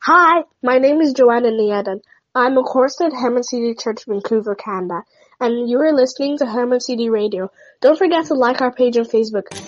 Hi, my name is Joanna Niedan. I'm a chorister at Hermon City Church, Vancouver, Canada, and you are listening to Hermon City Radio. Don't forget to like our page on Facebook.